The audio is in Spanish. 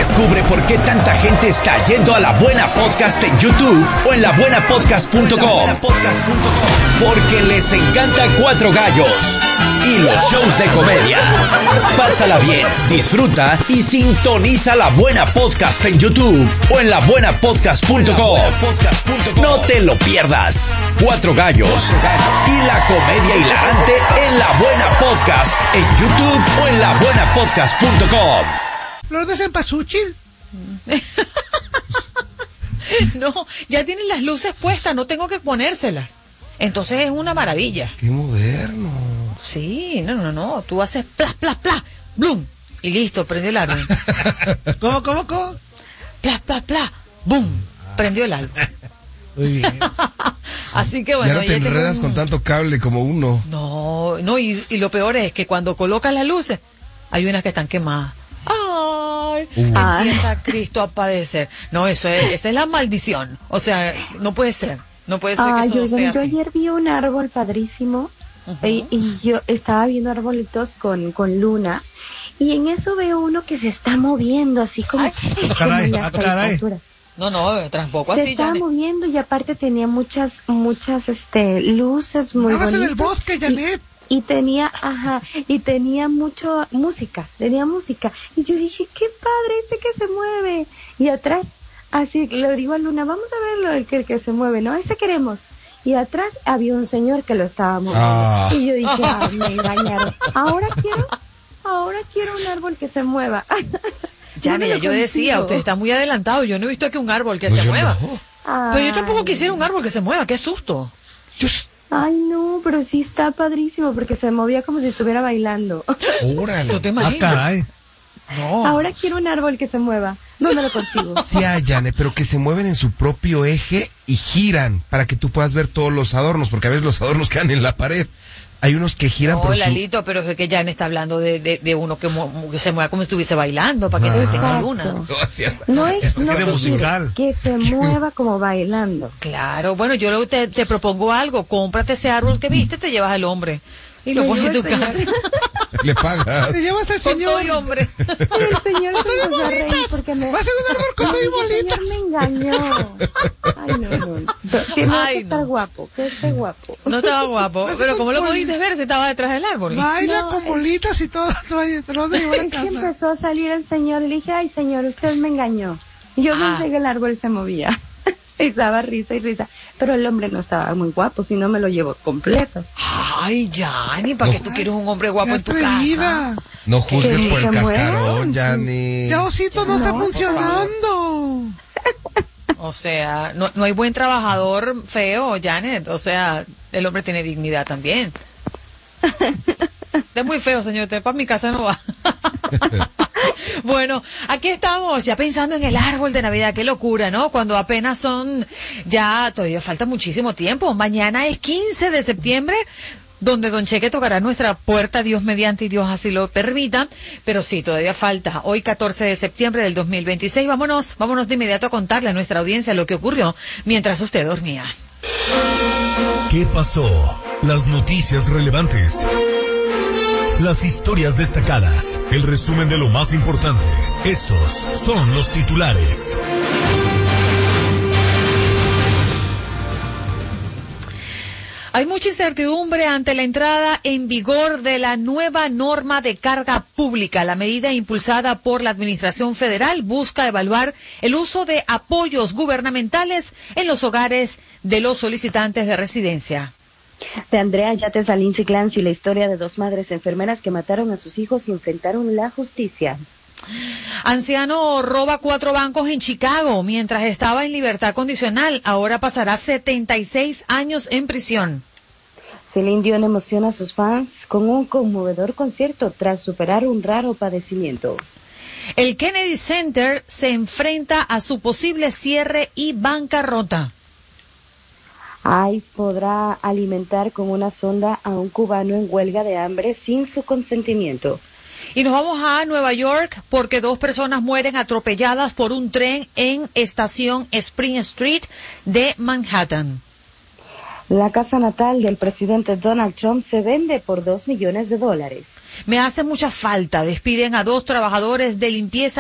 Descubre por qué tanta gente está yendo a La Buena Podcast en YouTube o en labuenapodcast.com. Porque les encanta Cuatro Gallos y los shows de comedia. Pásala bien, disfruta y sintoniza La Buena Podcast en YouTube o en labuenapodcast.com. No te lo pierdas. Cuatro Gallos y la comedia hilarante en La Buena Podcast en YouTube o en labuenapodcast.com. ¿Los de cempasúchil? No, ya tienen las luces puestas, no tengo que ponérselas. Entonces es una maravilla. ¡Qué moderno! Sí, no. Tú haces plas, plas, plas, blum, y listo, prendió el árbol. ¿Cómo? Plas, plas, plas, boom, prendió el árbol. Muy bien. Así que bueno. Ya no te enredas con tanto cable como uno. No, y lo peor es que cuando colocas las luces, hay unas que están quemadas. ¡Ay! Empieza Cristo a padecer. No, esa es la maldición. O sea, no puede ser. No puede ser que eso sea yo así. ayer vi un árbol padrísimo. Y yo estaba viendo arbolitos con luna. Y en eso veo uno que se está moviendo, así como... Caray. No, tampoco se así, estaba Janet. moviendo y aparte tenía muchas luces muy Estabas en bonitas. el bosque, Janet. Y tenía mucha música, y yo dije, qué padre ese que se mueve, y atrás, así le digo a Luna, vamos a verlo, el que se mueve, ¿no? Ese queremos, y atrás había un señor que lo estaba moviendo, y yo dije, me engañaron, ahora quiero un árbol que se mueva. Ya, No yo decía, usted está muy adelantado, yo no he visto aquí un árbol que se mueva. Pero yo tampoco quisiera un árbol que se mueva, qué susto. Ay, no, pero sí está padrísimo porque se movía como si estuviera bailando. ¡Órale! ¿No te imaginas? Caray. No. Ahora quiero un árbol que se mueva. ¿Dónde lo consigo? Sí hay, Janet, pero que se mueven en su propio eje y giran para que tú puedas ver todos los adornos, porque a veces los adornos quedan en la pared. Hay unos que giran No, por Lalito, pero es que Jan está hablando de uno que se mueva como si estuviese bailando, para que no tenga una. No es musical. que se mueva como bailando. Claro, bueno, yo te propongo algo, cómprate ese árbol que viste, te llevas al hombre y lo pones en tu casa. Le pagas. Te llevas al Con señor. todo y hombre. El señor ¡Con todo y bolitas! ¡Va a ser un árbol con todo y bolitas! El señor me engañó. Ay, no. Tiene que estar guapo, que esté guapo. No estaba guapo, pero ¿cómo lo pudiste ver si estaba detrás del árbol? Baila con bolitas y todo. Te lo vas a llevar a Es que casa. empezó a salir el señor y le dije, ay, señor, usted me engañó. Y yo pensé que el árbol se movía. Y daba risa y risa. Pero el hombre no estaba muy guapo, si no me lo llevo completo. Ay, Jani, ¿para qué tú quieres un hombre guapo en tu casa? No juzgues por el se cascarón, Janet. Ya, Osito, no está por funcionando. O sea, no hay buen trabajador feo, Janet. O sea, el hombre tiene dignidad también. Es muy feo, señor. Usted para mi casa no va. Bueno, aquí estamos ya pensando en el árbol de Navidad. Qué locura, ¿no? Cuando apenas todavía falta muchísimo tiempo. Mañana es 15 de septiembre, donde Don Cheque tocará nuestra puerta, Dios mediante y Dios así lo permita. Pero sí, todavía falta. Hoy 14 de septiembre del 2026. Vámonos de inmediato a contarle a nuestra audiencia lo que ocurrió mientras usted dormía. ¿Qué pasó? Las noticias relevantes. Las historias destacadas, el resumen de lo más importante. Estos son los titulares. Hay mucha incertidumbre ante la entrada en vigor de la nueva norma de carga pública. La medida impulsada por la Administración Federal busca evaluar el uso de apoyos gubernamentales en los hogares de los solicitantes de residencia. De Andrea Yates a Lindsay Clancy, la historia de dos madres enfermeras que mataron a sus hijos y enfrentaron la justicia. Anciano roba 4 bancos en Chicago mientras estaba en libertad condicional. Ahora pasará 76 años en prisión. Celine Dion emociona a sus fans con un conmovedor concierto tras superar un raro padecimiento. El Kennedy Center se enfrenta a su posible cierre y bancarrota. ICE podrá alimentar con una sonda a un cubano en huelga de hambre sin su consentimiento. Y nos vamos a Nueva York porque 2 personas mueren atropelladas por un tren en estación Spring Street de Manhattan. La casa natal del presidente Donald Trump se vende por $2 millones. Me hace mucha falta. Despiden a 2 trabajadores de limpieza